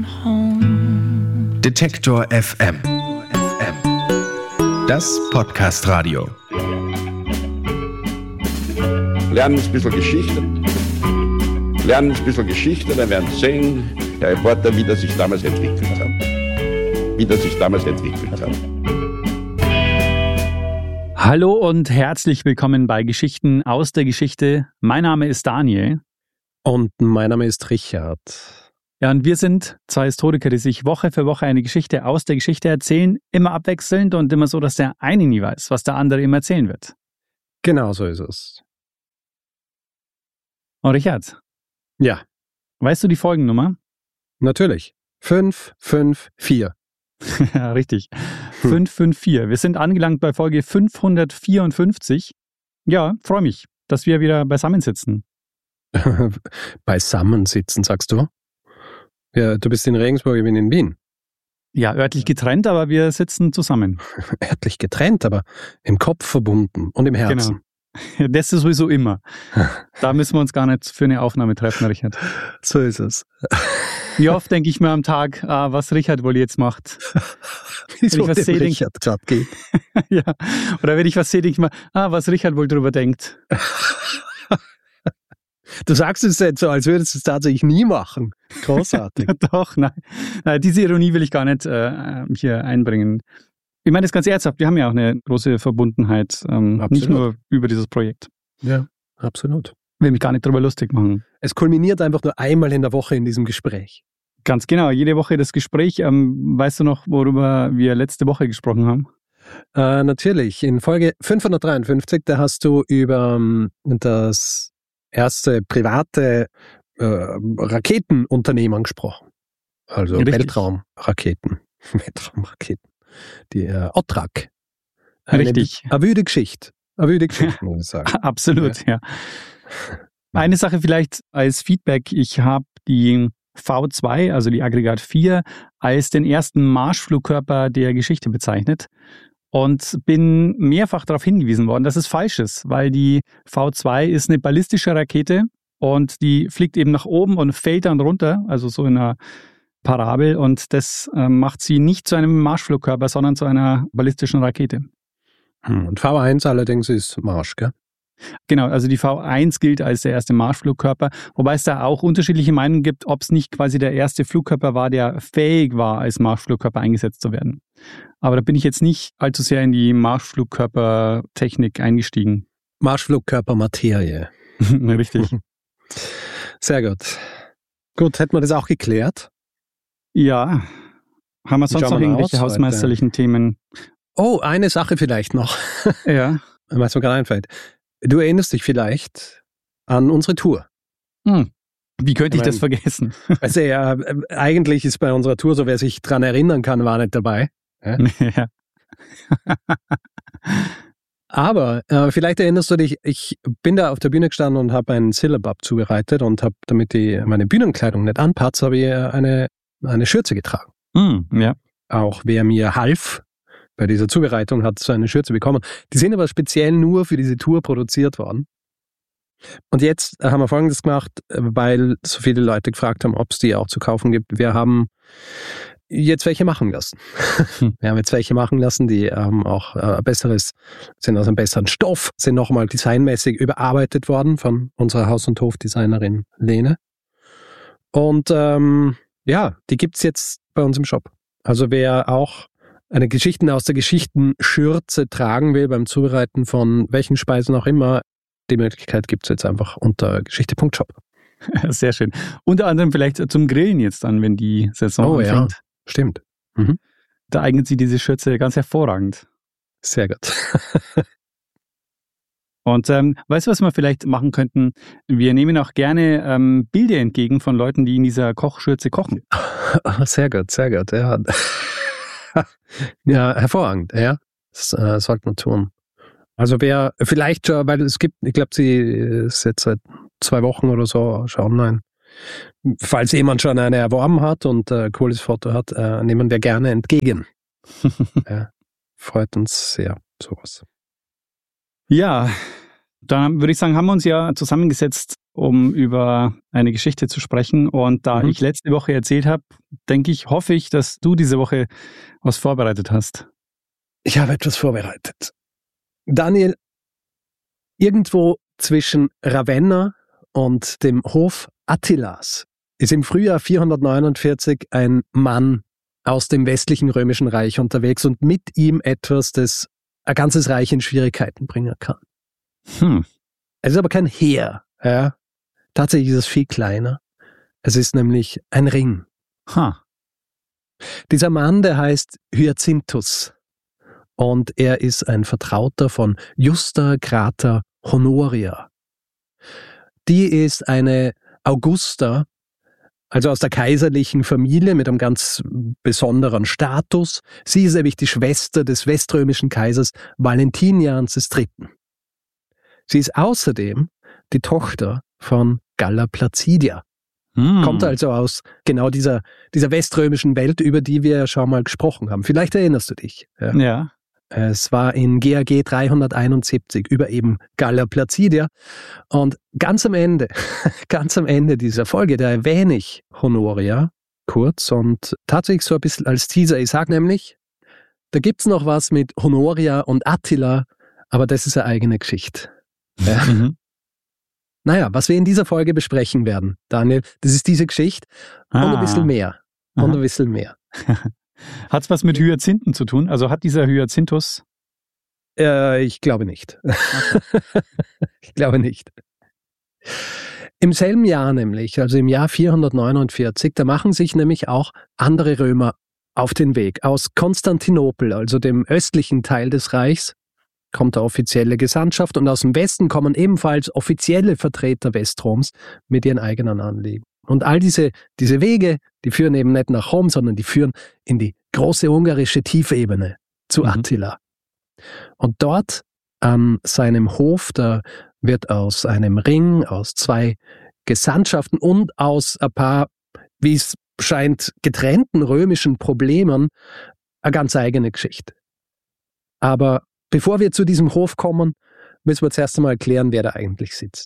Detektor FM. Das Podcast-Radio. Lernen ein bisschen Geschichte. Dann werden Sie sehen, der Reporter, wie das sich damals entwickelt hat. Hallo und herzlich willkommen bei Geschichten aus der Geschichte. Mein Name ist Daniel. Und mein Name ist Richard. Ja, und wir sind zwei Historiker, die sich Woche für Woche eine Geschichte aus der Geschichte erzählen, immer abwechselnd und immer so, dass der eine nie weiß, was der andere ihm erzählen wird. Genau so ist es. Und Richard? Ja. Weißt du die Folgennummer? Natürlich. 554. Ja, richtig. 554. Wir sind angelangt bei Folge 554. Ja, freue mich, dass wir wieder beisammensitzen. Beisammensitzen, sagst du? Ja, du bist in Regensburg, ich bin in Wien. Ja, örtlich getrennt, aber wir sitzen zusammen. Örtlich getrennt, aber im Kopf verbunden und im Herzen. Genau. Das ist sowieso immer. Da müssen wir uns gar nicht für eine Aufnahme treffen, Richard. So ist es. Wie oft denke ich mir am Tag, was Richard wohl jetzt macht? Wieso was dem Richard gerade geht. Ja. Oder wenn ich was sehe, denke ich mir, was Richard wohl drüber denkt. Du sagst es jetzt so, als würdest du es tatsächlich nie machen. Großartig. Doch, nein. Diese Ironie will ich gar nicht hier einbringen. Ich meine das ganz ernsthaft, wir haben ja auch eine große Verbundenheit, nicht nur über dieses Projekt. Ja, absolut. Ich will mich gar nicht drüber lustig machen. Es kulminiert einfach nur einmal in der Woche in diesem Gespräch. Ganz genau, jede Woche das Gespräch. Weißt du noch, worüber wir letzte Woche gesprochen haben? Natürlich, in Folge 553, da hast du über das erste private Raketenunternehmen gesprochen. Also Richtig. Weltraumraketen. Die Otrak. Richtig. Eine wüde Geschichte, muss ich sagen. Absolut, ja. Eine Sache vielleicht als Feedback. Ich habe die V2, also die Aggregat 4, als den ersten Marschflugkörper der Geschichte bezeichnet. Und bin mehrfach darauf hingewiesen worden, dass es falsch ist, weil die V2 ist eine ballistische Rakete und die fliegt eben nach oben und fällt dann runter, also so in einer Parabel, und das macht sie nicht zu einem Marschflugkörper, sondern zu einer ballistischen Rakete. Und V1 allerdings ist Marsch, gell? Genau, also die V1 gilt als der erste Marschflugkörper, wobei es da auch unterschiedliche Meinungen gibt, ob es nicht quasi der erste Flugkörper war, der fähig war, als Marschflugkörper eingesetzt zu werden. Aber da bin ich jetzt nicht allzu sehr in die Marschflugkörpertechnik eingestiegen. Marschflugkörpermaterie. Richtig. Sehr gut. Gut, hätten wir das auch geklärt? Ja. Haben wir sonst noch irgendwelche hausmeisterlichen Themen? Oh, eine Sache vielleicht noch. Ja. Was mir gerade einfällt. Du erinnerst dich vielleicht an unsere Tour. Wie könnte ich das vergessen? Also ja, eigentlich ist bei unserer Tour so, wer sich dran erinnern kann, war nicht dabei. Ja. Aber vielleicht erinnerst du dich, ich bin da auf der Bühne gestanden und habe einen Syllabub zubereitet und habe, damit meine Bühnenkleidung nicht anpatzt, habe ich eine Schürze getragen. Ja. Auch wer mir half bei dieser Zubereitung, hat so eine Schürze bekommen. Die sind aber speziell nur für diese Tour produziert worden. Und jetzt haben wir Folgendes gemacht, weil so viele Leute gefragt haben, ob es die auch zu kaufen gibt. Wir haben jetzt welche machen lassen. Die haben auch sind aus einem besseren Stoff, sind nochmal designmäßig überarbeitet worden von unserer Haus- und Hofdesignerin Lene. Und die gibt's jetzt bei uns im Shop. Also wer auch eine Geschichten aus der Geschichten-Schürze tragen will beim Zubereiten von welchen Speisen auch immer, die Möglichkeit gibt es jetzt einfach unter geschichte.shop. Sehr schön. Unter anderem vielleicht zum Grillen jetzt dann, wenn die Saison anfängt. Ja, stimmt. Da eignet sich diese Schürze ganz hervorragend. Sehr gut. Und weißt du, was wir vielleicht machen könnten? Wir nehmen auch gerne Bilder entgegen von Leuten, die in dieser Kochschürze kochen. Sehr gut, ja. Ja, hervorragend, ja. Das sollten wir tun. Also wer vielleicht schon, weil es gibt, ich glaube, sie ist jetzt seit 2 Wochen oder so schon online. Falls jemand schon eine erworben hat und ein cooles Foto hat, nehmen wir gerne entgegen. Ja, freut uns sehr, sowas. Ja, dann würde ich sagen, haben wir uns ja zusammengesetzt, um über eine Geschichte zu sprechen. Und da ich letzte Woche erzählt habe, hoffe ich, dass du diese Woche was vorbereitet hast. Ich habe etwas vorbereitet. Daniel, irgendwo zwischen Ravenna und dem Hof Attilas ist im Frühjahr 449 ein Mann aus dem westlichen Römischen Reich unterwegs und mit ihm etwas, das ein ganzes Reich in Schwierigkeiten bringen kann. Es ist aber kein Heer. Ja. Tatsächlich ist es viel kleiner. Es ist nämlich ein Ring. Dieser Mann, der heißt Hyacinthus und er ist ein Vertrauter von Justa Grata Honoria. Die ist eine Augusta, also aus der kaiserlichen Familie mit einem ganz besonderen Status. Sie ist nämlich die Schwester des weströmischen Kaisers Valentinians III. Sie ist außerdem die Tochter von Galla Placidia. Kommt also aus genau dieser weströmischen Welt, über die wir ja schon mal gesprochen haben. Vielleicht erinnerst du dich. Ja. Es war in GAG 371 über eben Galla Placidia. Und ganz am Ende dieser Folge, da erwähne ich Honoria kurz und tatsächlich so ein bisschen als Teaser. Ich sage nämlich, da gibt's noch was mit Honoria und Attila, aber das ist eine eigene Geschichte. Ja. Naja, was wir in dieser Folge besprechen werden, Daniel, das ist diese Geschichte und ein bisschen mehr. Und ein bisschen mehr. Hat es was mit Hyazinthen zu tun? Also hat dieser Hyacinthus? Ich glaube nicht. Okay. Ich glaube nicht. Im selben Jahr nämlich, also im Jahr 449, da machen sich nämlich auch andere Römer auf den Weg. Aus Konstantinopel, also dem östlichen Teil des Reichs, kommt eine offizielle Gesandtschaft und aus dem Westen kommen ebenfalls offizielle Vertreter Westroms mit ihren eigenen Anliegen. Und all diese Wege, die führen eben nicht nach Rom, sondern die führen in die große ungarische Tiefebene zu Attila. Und dort an seinem Hof, da wird aus einem Ring, aus 2 Gesandtschaften und aus ein paar, wie es scheint, getrennten römischen Problemen eine ganz eigene Geschichte. Aber bevor wir zu diesem Hof kommen, müssen wir zuerst einmal erklären, wer da eigentlich sitzt.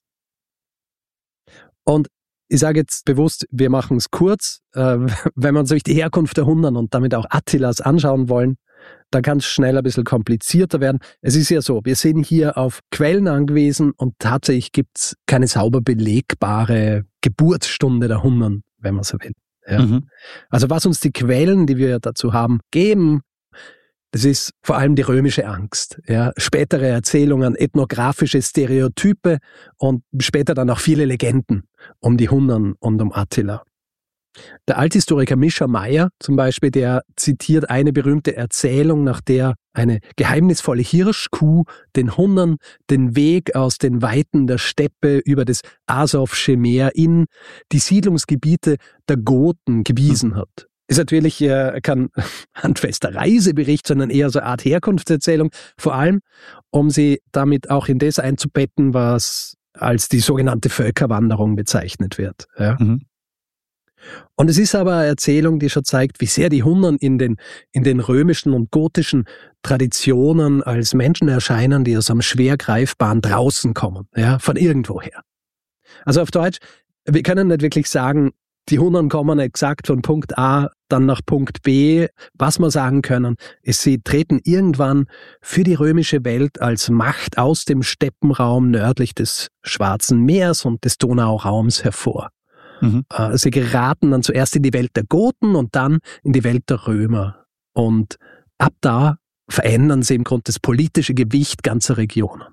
Und ich sage jetzt bewusst, wir machen es kurz. Wenn wir uns die Herkunft der Hunnen und damit auch Attilas anschauen wollen, dann kann es schnell ein bisschen komplizierter werden. Es ist ja so, wir sind hier auf Quellen angewiesen und tatsächlich gibt es keine sauber belegbare Geburtsstunde der Hunnen, wenn man so will. Ja. Also was uns die Quellen, die wir dazu haben, geben, das ist vor allem die römische Angst. Ja. Spätere Erzählungen, ethnografische Stereotype und später dann auch viele Legenden um die Hunnen und um Attila. Der Althistoriker Mischa Meyer zum Beispiel, der zitiert eine berühmte Erzählung, nach der eine geheimnisvolle Hirschkuh den Hunnen den Weg aus den Weiten der Steppe über das Asowsche Meer in die Siedlungsgebiete der Goten gewiesen hat. Ist natürlich kein handfester Reisebericht, sondern eher so eine Art Herkunftserzählung, vor allem, um sie damit auch in das einzubetten, was als die sogenannte Völkerwanderung bezeichnet wird. Ja. Und es ist aber eine Erzählung, die schon zeigt, wie sehr die Hunnen in den römischen und gotischen Traditionen als Menschen erscheinen, die aus einem schwer greifbaren Draußen kommen, ja, von irgendwoher. Also auf Deutsch, wir können nicht wirklich sagen, die Hunnen kommen exakt von Punkt A dann nach Punkt B. Was wir sagen können, ist, sie treten irgendwann für die römische Welt als Macht aus dem Steppenraum nördlich des Schwarzen Meers und des Donauraums hervor. Sie geraten dann zuerst in die Welt der Goten und dann in die Welt der Römer. Und ab da verändern sie im Grunde das politische Gewicht ganzer Regionen.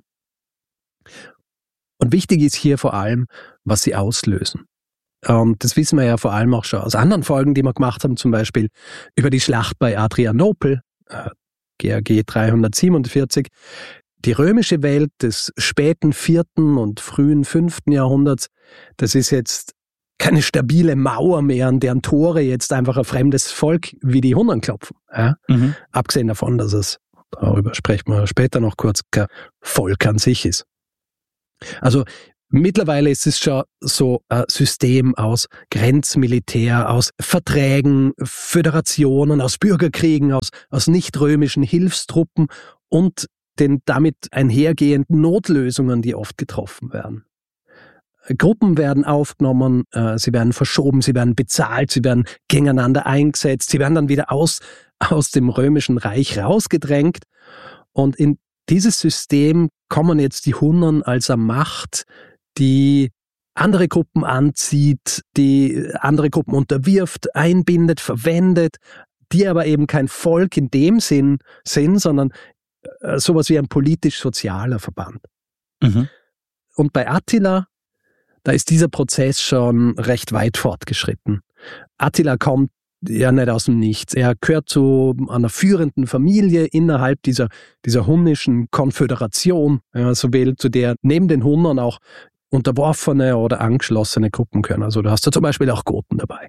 Und wichtig ist hier vor allem, was sie auslösen. Und das wissen wir ja vor allem auch schon aus anderen Folgen, die wir gemacht haben, zum Beispiel über die Schlacht bei Adrianopel, GAG 347. Die römische Welt des späten 4. und frühen 5. Jahrhunderts, das ist jetzt keine stabile Mauer mehr, an deren Tore jetzt einfach ein fremdes Volk wie die Hunnen klopfen. Ja? Abgesehen davon, dass es, darüber sprechen wir später noch kurz, kein Volk an sich ist. Also mittlerweile ist es schon so ein System aus Grenzmilitär, aus Verträgen, Föderationen, aus Bürgerkriegen, aus nicht-römischen Hilfstruppen und den damit einhergehenden Notlösungen, die oft getroffen werden. Gruppen werden aufgenommen, sie werden verschoben, sie werden bezahlt, sie werden gegeneinander eingesetzt, sie werden dann wieder aus dem Römischen Reich rausgedrängt. Und in dieses System kommen jetzt die Hunnen als eine Macht, die andere Gruppen anzieht, die andere Gruppen unterwirft, einbindet, verwendet, die aber eben kein Volk in dem Sinn sind, sondern sowas wie ein politisch-sozialer Verband. Mhm. Und bei Attila, da ist dieser Prozess schon recht weit fortgeschritten. Attila kommt ja nicht aus dem Nichts. Er gehört zu einer führenden Familie innerhalb dieser hunnischen Konföderation, ja, so will, zu der neben den Hunnen auch unterworfene oder angeschlossene Gruppen gehören. Also da hast du zum Beispiel auch Goten dabei.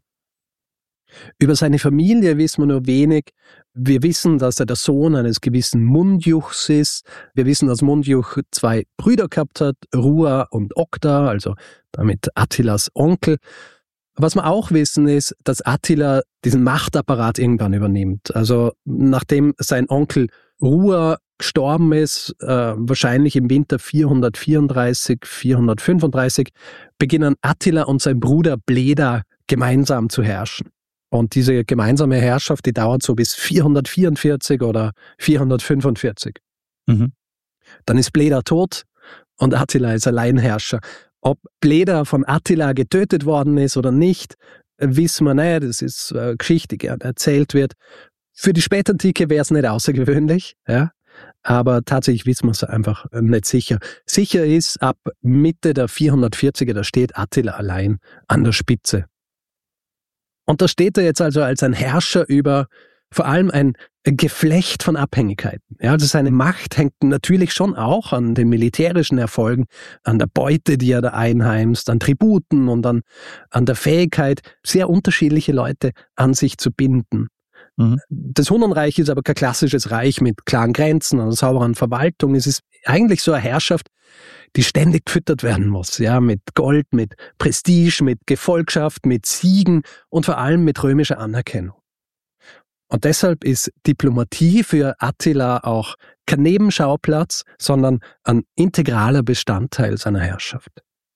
Über seine Familie wissen wir nur wenig. Wir wissen, dass er der Sohn eines gewissen Mundjuchs ist. Wir wissen, dass Mundjuch 2 Brüder gehabt hat, Rua und Okta, also damit Attilas Onkel. Was wir auch wissen ist, dass Attila diesen Machtapparat irgendwann übernimmt. Also nachdem sein Onkel Rua gestorben ist, wahrscheinlich im Winter 434, 435, beginnen Attila und sein Bruder Bleda gemeinsam zu herrschen. Und diese gemeinsame Herrschaft, die dauert so bis 444 oder 445. Mhm. Dann ist Bleda tot und Attila ist Alleinherrscher. Ob Bleda von Attila getötet worden ist oder nicht, wissen wir nicht. Das ist Geschichte, die erzählt wird. Für die Spätantike wäre es nicht außergewöhnlich, ja. Aber tatsächlich wissen wir es einfach nicht sicher. Sicher ist, ab Mitte der 440er, da steht Attila allein an der Spitze. Und da steht er jetzt also als ein Herrscher über vor allem ein Geflecht von Abhängigkeiten. Ja, also seine Macht hängt natürlich schon auch an den militärischen Erfolgen, an der Beute, die er da einheimst, an Tributen und an der Fähigkeit, sehr unterschiedliche Leute an sich zu binden. Mhm. Das Hunnenreich ist aber kein klassisches Reich mit klaren Grenzen und einer sauberen Verwaltung. Es ist eigentlich so eine Herrschaft, die ständig gefüttert werden muss, ja, mit Gold, mit Prestige, mit Gefolgschaft, mit Siegen und vor allem mit römischer Anerkennung. Und deshalb ist Diplomatie für Attila auch kein Nebenschauplatz, sondern ein integraler Bestandteil seiner Herrschaft.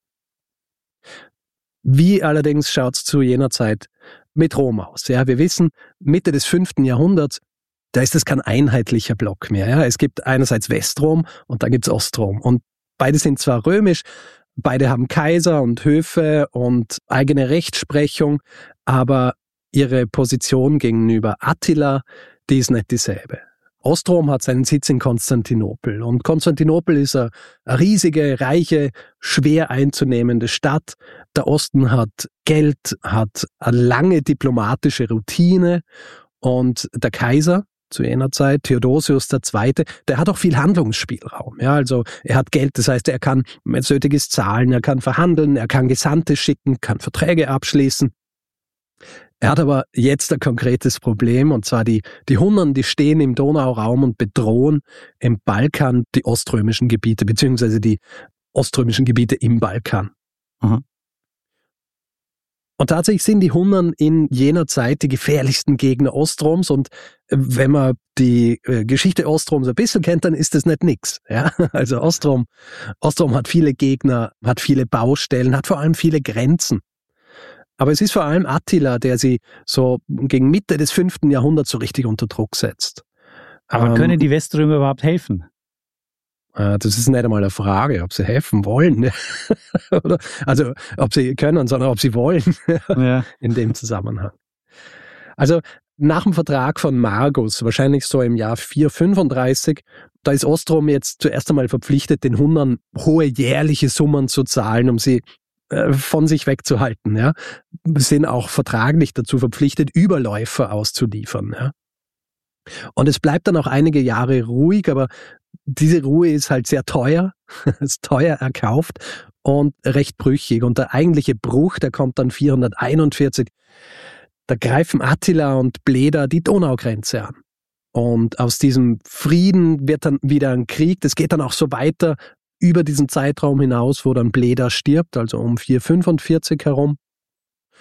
Wie allerdings schaut es zu jener Zeit mit Rom aus? Ja, wir wissen, Mitte des 5. Jahrhunderts, da ist es kein einheitlicher Block mehr. Ja. Es gibt einerseits Westrom und dann gibt es Ostrom. Und beide sind zwar römisch, beide haben Kaiser und Höfe und eigene Rechtsprechung, aber ihre Position gegenüber Attila, die ist nicht dieselbe. Ostrom hat seinen Sitz in Konstantinopel und Konstantinopel ist eine riesige, reiche, schwer einzunehmende Stadt. Der Osten hat Geld, hat eine lange diplomatische Routine und der Kaiser zu jener Zeit, Theodosius II., der hat auch viel Handlungsspielraum. Ja, also er hat Geld, das heißt, er kann mit nötiges zahlen, er kann verhandeln, er kann Gesandte schicken, kann Verträge abschließen. Er hat aber jetzt ein konkretes Problem, und zwar die Hunnen, die stehen im Donauraum und bedrohen im Balkan die oströmischen Gebiete, beziehungsweise die oströmischen Gebiete im Balkan. Mhm. Und tatsächlich sind die Hunnen in jener Zeit die gefährlichsten Gegner Ostroms, und wenn man die Geschichte Ostroms ein bisschen kennt, dann ist das nicht nix. Ja? Also Ostrom hat viele Gegner, hat viele Baustellen, hat vor allem viele Grenzen. Aber es ist vor allem Attila, der sie so gegen Mitte des 5. Jahrhunderts so richtig unter Druck setzt. Aber können die Weströmer überhaupt helfen? Das ist nicht einmal eine Frage, ob sie helfen wollen. Oder, also ob sie können, sondern ob sie wollen. Ja. In dem Zusammenhang. Also nach dem Vertrag von Magus, wahrscheinlich so im Jahr 435, da ist Ostrom jetzt zuerst einmal verpflichtet, den Hunnern hohe jährliche Summen zu zahlen, um sie von sich wegzuhalten. Ja. Sind auch vertraglich dazu verpflichtet, Überläufer auszuliefern. Ja. Und es bleibt dann auch einige Jahre ruhig, aber diese Ruhe ist halt sehr teuer, ist teuer erkauft und recht brüchig. Und der eigentliche Bruch, der kommt dann 441. Da greifen Attila und Bleda die Donaugrenze an. Und aus diesem Frieden wird dann wieder ein Krieg. Das geht dann auch so weiter über diesen Zeitraum hinaus, wo dann Bleda stirbt, also um 445 herum.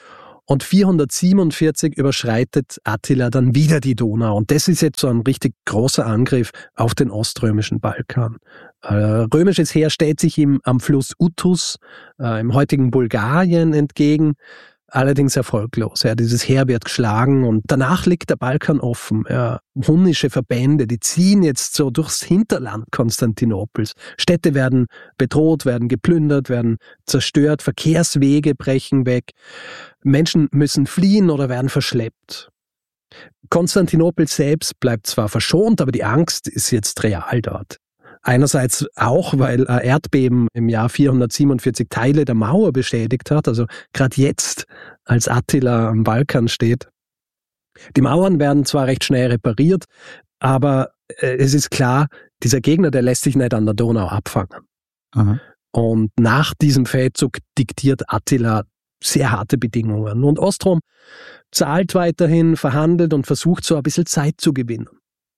Und 447 überschreitet Attila dann wieder die Donau. Und das ist jetzt so ein richtig großer Angriff auf den oströmischen Balkan. Römisches Heer stellt sich ihm am Fluss Utus im heutigen Bulgarien entgegen, allerdings erfolglos. Ja, dieses Heer wird geschlagen und danach liegt der Balkan offen. Ja, hunnische Verbände, die ziehen jetzt so durchs Hinterland Konstantinopels. Städte werden bedroht, werden geplündert, werden zerstört, Verkehrswege brechen weg. Menschen müssen fliehen oder werden verschleppt. Konstantinopel selbst bleibt zwar verschont, aber die Angst ist jetzt real dort. Einerseits auch, weil Erdbeben im Jahr 447 Teile der Mauer beschädigt hat, also gerade jetzt, als Attila am Balkan steht. Die Mauern werden zwar recht schnell repariert, aber es ist klar, dieser Gegner, der lässt sich nicht an der Donau abfangen. Aha. Und nach diesem Feldzug diktiert Attila sehr harte Bedingungen. Und Ostrom zahlt weiterhin, verhandelt und versucht so ein bisschen Zeit zu gewinnen.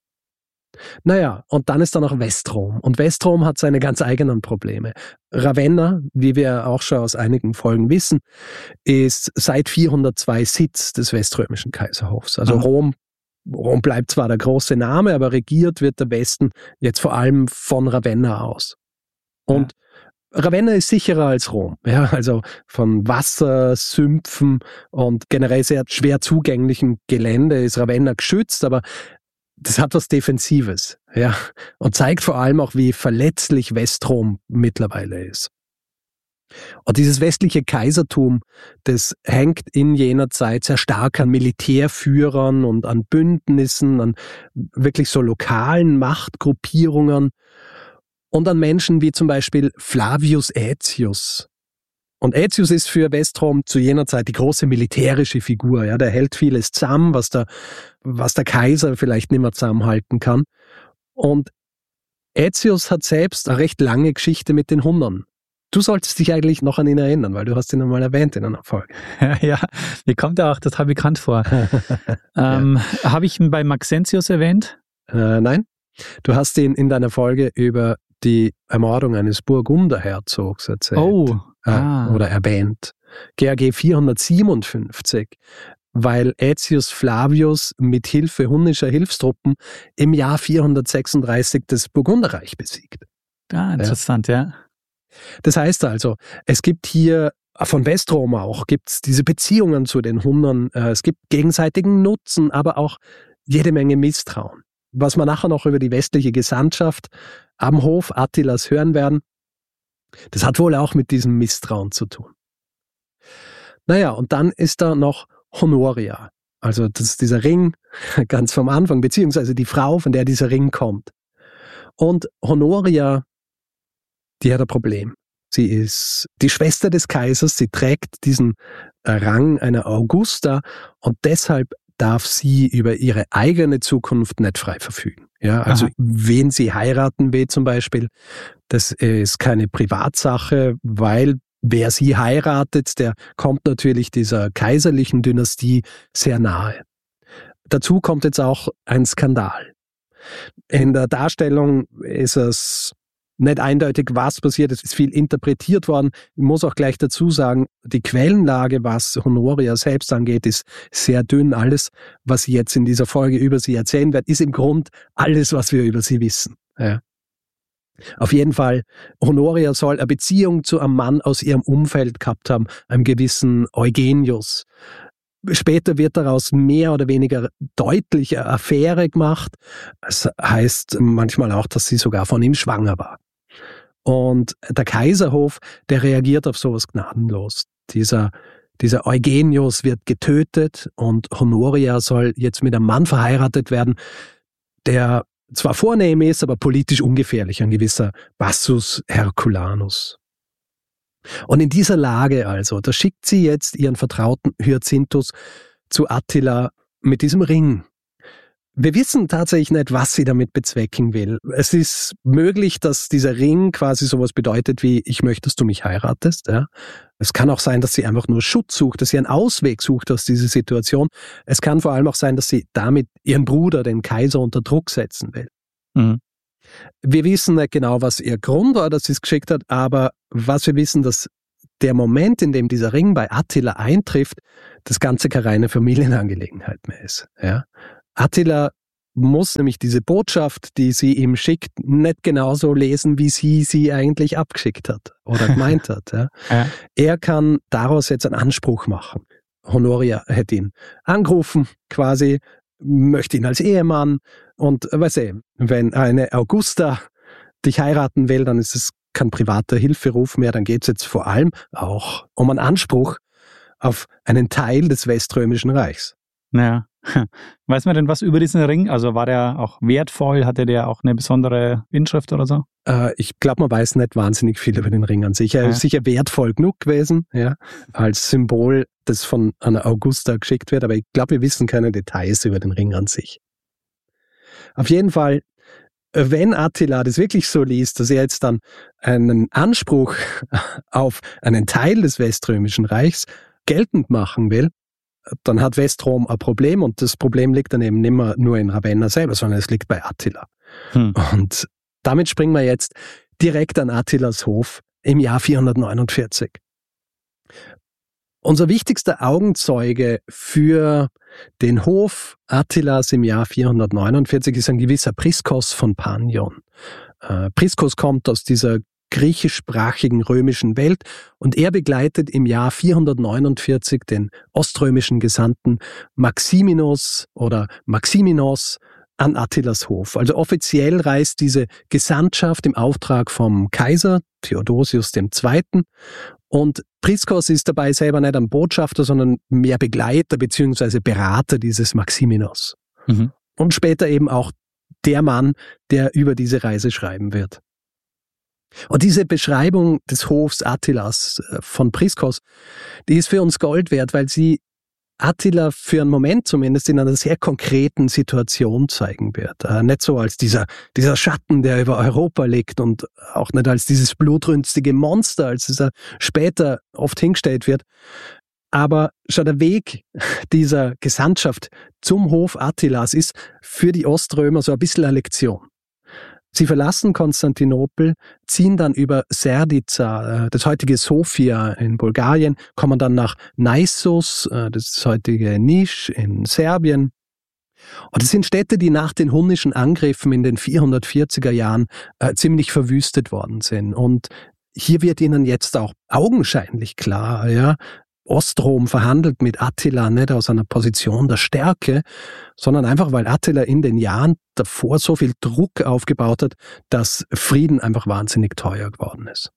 Naja, und dann ist da noch Westrom. Und Westrom hat seine ganz eigenen Probleme. Ravenna, wie wir auch schon aus einigen Folgen wissen, ist seit 402 Sitz des weströmischen Kaiserhofs. Also Rom bleibt zwar der große Name, aber regiert wird der Westen jetzt vor allem von Ravenna aus. Und Ravenna ist sicherer als Rom. Ja, also von Wasser, Sümpfen und generell sehr schwer zugänglichem Gelände ist Ravenna geschützt, aber das hat was Defensives, ja, und zeigt vor allem auch, wie verletzlich Westrom mittlerweile ist. Und dieses westliche Kaisertum, das hängt in jener Zeit sehr stark an Militärführern und an Bündnissen, an wirklich so lokalen Machtgruppierungen und an Menschen wie zum Beispiel Flavius Aetius. Und Aetius ist für Westrom zu jener Zeit die große militärische Figur. Ja, der hält vieles zusammen, was der Kaiser vielleicht nicht mehr zusammenhalten kann. Und Aetius hat selbst eine recht lange Geschichte mit den Hunnern. Du solltest dich eigentlich noch an ihn erinnern, weil du hast ihn einmal erwähnt in einer Folge. Ja, mir kommt er auch total bekannt vor. Habe ich ihn bei Maxentius erwähnt? Nein, du hast ihn in deiner Folge über die Ermordung eines Burgunderherzogs erzählt. Oder erwähnt. GAG 457, weil Aetius Flavius mit Hilfe hunnischer Hilfstruppen im Jahr 436 das Burgunderreich besiegt. Interessant, ja. Das heißt also, es gibt hier von Westrom auch gibt's diese Beziehungen zu den Hunnern, es gibt gegenseitigen Nutzen, aber auch jede Menge Misstrauen. Was wir nachher noch über die westliche Gesandtschaft am Hof Attilas hören werden, das hat wohl auch mit diesem Misstrauen zu tun. Naja, und dann ist da noch Honoria. Also das ist dieser Ring ganz vom Anfang, beziehungsweise die Frau, von der dieser Ring kommt. Und Honoria, die hat ein Problem. Sie ist die Schwester des Kaisers, sie trägt diesen Rang einer Augusta und deshalb darf sie über ihre eigene Zukunft nicht frei verfügen. Ja, also wen sie heiraten will zum Beispiel, das ist keine Privatsache, weil wer sie heiratet, der kommt natürlich dieser kaiserlichen Dynastie sehr nahe. Dazu kommt jetzt auch ein Skandal. In der Darstellung ist es nicht eindeutig, was passiert. Es ist viel interpretiert worden. Ich muss auch gleich dazu sagen, die Quellenlage, was Honoria selbst angeht, ist sehr dünn. Alles, was ich jetzt in dieser Folge über sie erzählen werde, ist im Grund alles, was wir über sie wissen. Ja. Auf jeden Fall, Honoria soll eine Beziehung zu einem Mann aus ihrem Umfeld gehabt haben, einem gewissen Eugenius. Später wird daraus mehr oder weniger deutliche Affäre gemacht. Es heißt manchmal auch, dass sie sogar von ihm schwanger war. Und der Kaiserhof, der reagiert auf sowas gnadenlos. Dieser Eugenius wird getötet und Honoria soll jetzt mit einem Mann verheiratet werden, der zwar vornehm ist, aber politisch ungefährlich, ein gewisser Bassus Herculanus. Und in dieser Lage also, da schickt sie jetzt ihren Vertrauten Hyacinthus zu Attila mit diesem Ring. Wir wissen tatsächlich nicht, was sie damit bezwecken will. Es ist möglich, dass dieser Ring quasi sowas bedeutet wie, ich möchte, dass du mich heiratest. Ja? Es kann auch sein, dass sie einfach nur Schutz sucht, dass sie einen Ausweg sucht aus dieser Situation. Es kann vor allem auch sein, dass sie damit ihren Bruder, den Kaiser, unter Druck setzen will. Mhm. Wir wissen nicht genau, was ihr Grund war, dass sie es geschickt hat, aber was wir wissen, dass der Moment, in dem dieser Ring bei Attila eintrifft, das Ganze keine reine Familienangelegenheit mehr ist. Ja? Attila muss nämlich diese Botschaft, die sie ihm schickt, nicht genauso lesen, wie sie eigentlich abgeschickt hat oder gemeint hat. Ja? Ja. Er kann daraus jetzt einen Anspruch machen. Honoria hätte ihn angerufen, quasi, möchte ihn als Ehemann und wenn eine Augusta dich heiraten will, dann ist es kein privater Hilferuf mehr, dann geht es jetzt vor allem auch um einen Anspruch auf einen Teil des Weströmischen Reichs. Ja. Weiß man denn was über diesen Ring? Also war der auch wertvoll? Hatte der auch eine besondere Inschrift oder so? Ich glaube, man weiß nicht wahnsinnig viel über den Ring an sich. Er ist sicher wertvoll genug gewesen, ja, als Symbol, das von einer Augusta geschickt wird, aber ich glaube, wir wissen keine Details über den Ring an sich. Auf jeden Fall, wenn Attila das wirklich so liest, dass er jetzt dann einen Anspruch auf einen Teil des Weströmischen Reichs geltend machen will, dann hat Westrom ein Problem und das Problem liegt dann eben nicht mehr nur in Ravenna selber, sondern es liegt bei Attila. Und damit springen wir jetzt direkt an Attilas Hof im Jahr 449. Unser wichtigster Augenzeuge für den Hof Attilas im Jahr 449 ist ein gewisser Priskos von Panion. Priskos kommt aus dieser griechischsprachigen römischen Welt und er begleitet im Jahr 449 den oströmischen Gesandten Maximinos an Attilas Hof. Also offiziell reist diese Gesandtschaft im Auftrag vom Kaiser Theodosius II. Und Priskos ist dabei selber nicht ein Botschafter, sondern mehr Begleiter bzw. Berater dieses Maximinos. Mhm. Und später eben auch der Mann, der über diese Reise schreiben wird. Und diese Beschreibung des Hofs Attilas von Priskos, die ist für uns Gold wert, weil sie Attila für einen Moment zumindest in einer sehr konkreten Situation zeigen wird. Nicht so als dieser Schatten, der über Europa liegt und auch nicht als dieses blutrünstige Monster, als es später oft hingestellt wird. Aber schon der Weg dieser Gesandtschaft zum Hof Attilas ist für die Oströmer so ein bisschen eine Lektion. Sie verlassen Konstantinopel, ziehen dann über Serdica, das heutige Sofia in Bulgarien, kommen dann nach Naissos, das heutige Niš in Serbien. Und das sind Städte, die nach den hunnischen Angriffen in den 440er Jahren ziemlich verwüstet worden sind. Und hier wird ihnen jetzt auch augenscheinlich klar, ja, Ostrom verhandelt mit Attila nicht aus einer Position der Stärke, sondern einfach, weil Attila in den Jahren davor so viel Druck aufgebaut hat, dass Frieden einfach wahnsinnig teuer geworden ist.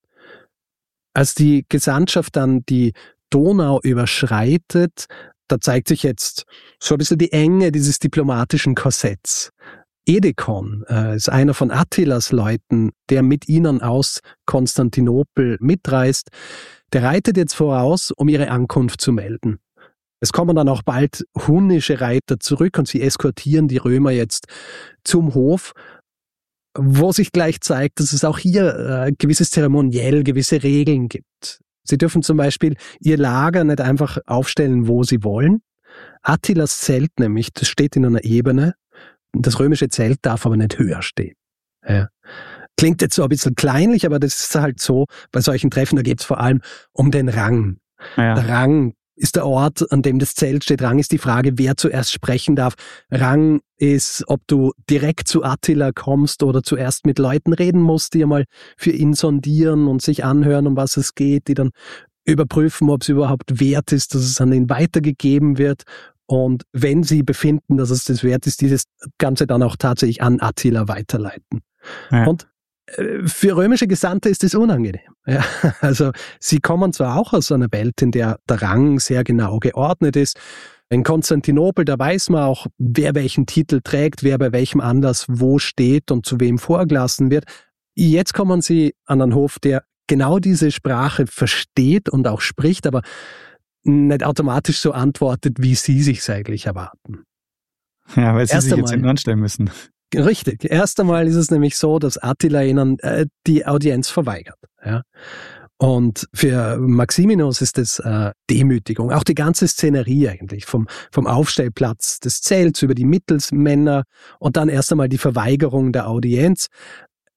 Als die Gesandtschaft dann die Donau überschreitet, da zeigt sich jetzt so ein bisschen die Enge dieses diplomatischen Korsetts. Edekon ist einer von Attilas Leuten, der mit ihnen aus Konstantinopel mitreist. Der reitet jetzt voraus, um ihre Ankunft zu melden. Es kommen dann auch bald hunnische Reiter zurück und sie eskortieren die Römer jetzt zum Hof, wo sich gleich zeigt, dass es auch hier gewisses Zeremoniell, gewisse Regeln gibt. Sie dürfen zum Beispiel ihr Lager nicht einfach aufstellen, wo sie wollen. Attilas Zelt nämlich, das steht in einer Ebene. Das römische Zelt darf aber nicht höher stehen. Ja. Klingt jetzt so ein bisschen kleinlich, aber das ist halt so, bei solchen Treffen, da geht es vor allem um den Rang. Ja. Der Rang ist der Ort, an dem das Zelt steht. Rang ist die Frage, wer zuerst sprechen darf. Rang ist, ob du direkt zu Attila kommst oder zuerst mit Leuten reden musst, die einmal für ihn sondieren und sich anhören, um was es geht, die dann überprüfen, ob es überhaupt wert ist, dass es an ihn weitergegeben wird. Und wenn sie befinden, dass es das wert ist, dieses Ganze dann auch tatsächlich an Attila weiterleiten. Ja. Und für römische Gesandte ist es unangenehm. Ja, also sie kommen zwar auch aus einer Welt, in der der Rang sehr genau geordnet ist. In Konstantinopel, da weiß man auch, wer welchen Titel trägt, wer bei welchem Anlass wo steht und zu wem vorgelassen wird. Jetzt kommen sie an einen Hof, der genau diese Sprache versteht und auch spricht, aber nicht automatisch so antwortet, wie sie sich eigentlich erwarten. Ja, weil sie sich jetzt hinten anstellen müssen. Richtig. Erst einmal ist es nämlich so, dass Attila ihnen die Audienz verweigert. Ja. Und für Maximinos ist das Demütigung. Auch die ganze Szenerie eigentlich. Vom Aufstellplatz des Zelts über die Mittelsmänner und dann erst einmal die Verweigerung der Audienz.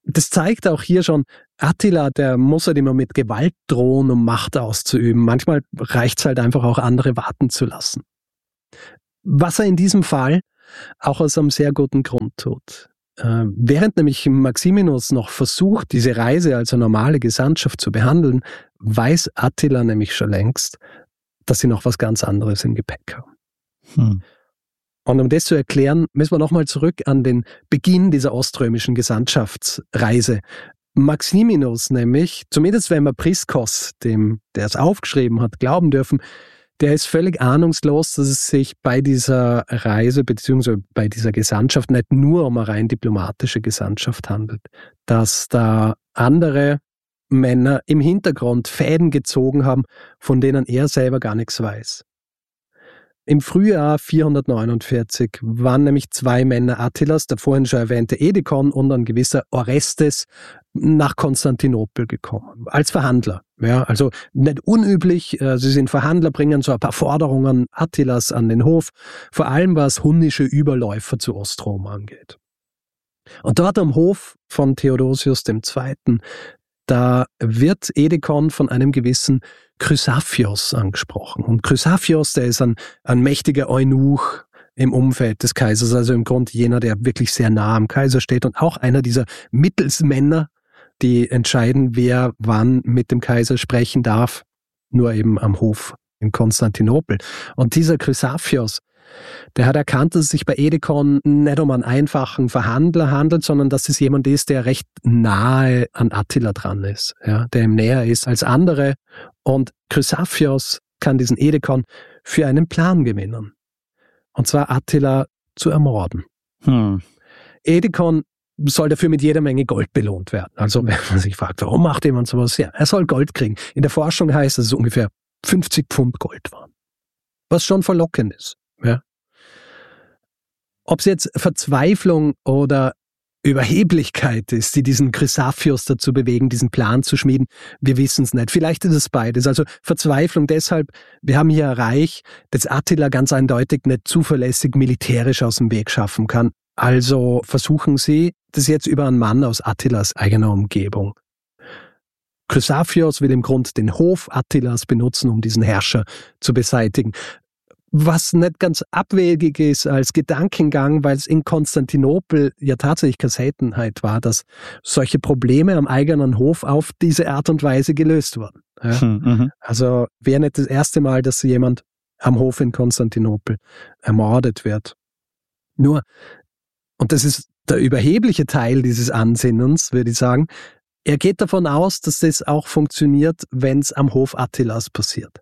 das zeigt auch hier schon, Attila, der muss halt immer mit Gewalt drohen, um Macht auszuüben. Manchmal reicht es halt einfach auch, andere warten zu lassen. Was er in diesem Fall auch aus einem sehr guten Grund tut. Während nämlich Maximinus noch versucht, diese Reise als eine normale Gesandtschaft zu behandeln, weiß Attila nämlich schon längst, dass sie noch was ganz anderes im Gepäck haben. Und um das zu erklären, müssen wir nochmal zurück an den Beginn dieser oströmischen Gesandtschaftsreise. Maximinus nämlich, zumindest wenn wir Priskos, der es aufgeschrieben hat, glauben dürfen, der ist völlig ahnungslos, dass es sich bei dieser Reise bzw. bei dieser Gesandtschaft nicht nur um eine rein diplomatische Gesandtschaft handelt, dass da andere Männer im Hintergrund Fäden gezogen haben, von denen er selber gar nichts weiß. Im Frühjahr 449 waren nämlich 2 Männer Attilas, der vorhin schon erwähnte Edekon und ein gewisser Orestes, nach Konstantinopel gekommen, als Verhandler. Ja, also nicht unüblich, sie sind Verhandler, bringen so ein paar Forderungen Attilas an den Hof, vor allem was hunnische Überläufer zu Ostrom angeht. Und dort am Hof von Theodosius II., da wird Edekon von einem gewissen Chrysaphios angesprochen. Und Chrysaphios, der ist ein mächtiger Eunuch im Umfeld des Kaisers, also im Grunde jener, der wirklich sehr nah am Kaiser steht und auch einer dieser Mittelsmänner, die entscheiden, wer wann mit dem Kaiser sprechen darf, nur eben am Hof in Konstantinopel. Und dieser Chrysaphios, der hat erkannt, dass es sich bei Edekon nicht um einen einfachen Verhandler handelt, sondern dass es jemand ist, der recht nahe an Attila dran ist, ja, der ihm näher ist als andere. Und Chrysaphios kann diesen Edekon für einen Plan gewinnen. Und zwar Attila zu ermorden. Edekon soll dafür mit jeder Menge Gold belohnt werden. Also wenn man sich fragt, warum macht jemand sowas? Ja, er soll Gold kriegen. In der Forschung heißt es, dass es ungefähr 50 Pfund Gold waren. Was schon verlockend ist. Ja. Ob es jetzt Verzweiflung oder Überheblichkeit ist, die diesen Chrysaphios dazu bewegen, diesen Plan zu schmieden, wir wissen es nicht. Vielleicht ist es beides. Also Verzweiflung deshalb, wir haben hier ein Reich, das Attila ganz eindeutig nicht zuverlässig militärisch aus dem Weg schaffen kann. Also versuchen sie das jetzt über einen Mann aus Attilas eigener Umgebung. Chrysaphios will im Grunde den Hof Attilas benutzen, um diesen Herrscher zu beseitigen. Was nicht ganz abwegig ist als Gedankengang, weil es in Konstantinopel ja tatsächlich keine Seltenheit war, dass solche Probleme am eigenen Hof auf diese Art und Weise gelöst wurden. Ja? Also wäre nicht das erste Mal, dass jemand am Hof in Konstantinopel ermordet wird. Nur, und das ist der überhebliche Teil dieses Ansinnens, würde ich sagen, er geht davon aus, dass das auch funktioniert, wenn es am Hof Attilas passiert.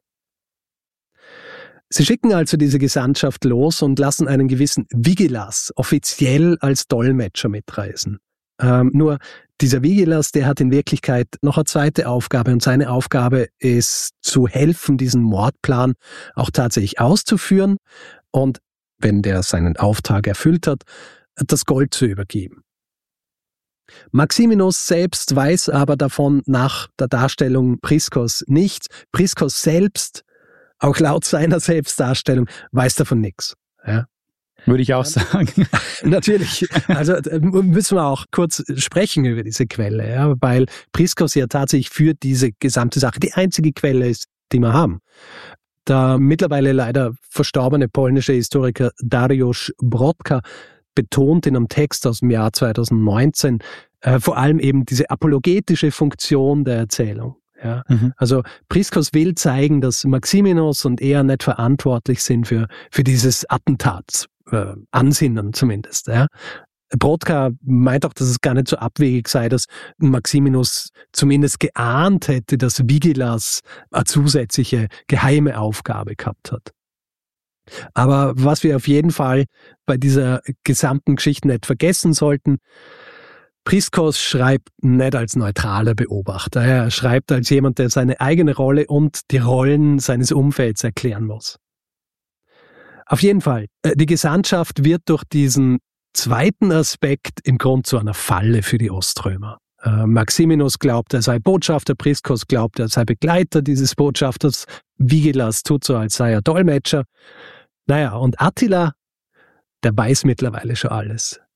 Sie schicken also diese Gesandtschaft los und lassen einen gewissen Vigilas offiziell als Dolmetscher mitreisen. Nur dieser Vigilas, der hat in Wirklichkeit noch eine zweite Aufgabe und seine Aufgabe ist zu helfen, diesen Mordplan auch tatsächlich auszuführen und, wenn der seinen Auftrag erfüllt hat, das Gold zu übergeben. Maximinus selbst weiß aber davon nach der Darstellung Priskos nichts. Priskos selbst, auch laut seiner Selbstdarstellung, weiß davon nichts. Ja. Würde ich auch sagen. Natürlich. Also müssen wir auch kurz sprechen über diese Quelle, ja, weil Priskos ja tatsächlich für diese gesamte Sache die einzige Quelle ist, die wir haben. Der mittlerweile leider verstorbene polnische Historiker Dariusz Brodka betont in einem Text aus dem Jahr 2019 vor allem eben diese apologetische Funktion der Erzählung. Ja. Also Priskos will zeigen, dass Maximinus und er nicht verantwortlich sind für dieses Attentat, Ansinnen zumindest. Ja. Brodka meint auch, dass es gar nicht so abwegig sei, dass Maximinus zumindest geahnt hätte, dass Vigilas eine zusätzliche geheime Aufgabe gehabt hat. Aber was wir auf jeden Fall bei dieser gesamten Geschichte nicht vergessen sollten, Priskos schreibt nicht als neutraler Beobachter. Er schreibt als jemand, der seine eigene Rolle und die Rollen seines Umfelds erklären muss. Auf jeden Fall, die Gesandtschaft wird durch diesen zweiten Aspekt im Grunde zu einer Falle für die Oströmer. Maximinus glaubt, er sei Botschafter, Priskos glaubt, er sei Begleiter dieses Botschafters, Vigilas tut so, als sei er Dolmetscher. Naja, und Attila, der weiß mittlerweile schon alles.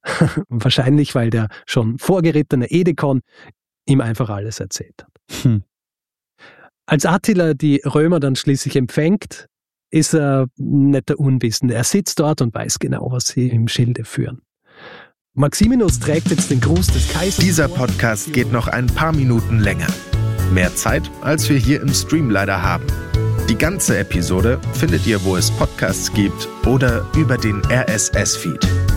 Wahrscheinlich, weil der schon vorgerittene Edekon ihm einfach alles erzählt hat. Als Attila die Römer dann schließlich empfängt, ist er nicht der Unwissende. Er sitzt dort und weiß genau, was sie im Schilde führen. Maximinus trägt jetzt den Gruß des Kaisers. Dieser Podcast geht noch ein paar Minuten länger. Mehr Zeit, als wir hier im Stream leider haben. Die ganze Episode findet ihr, wo es Podcasts gibt oder über den RSS-Feed.